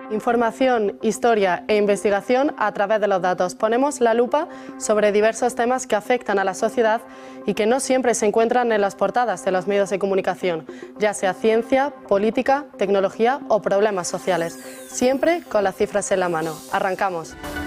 Información, historia e investigación a través de los datos. Ponemos la lupa sobre diversos temas que afectan a la sociedad y que no siempre se encuentran en las portadas de los medios de comunicación, ya sea ciencia, política, tecnología o problemas sociales. Siempre con las cifras en la mano. Arrancamos.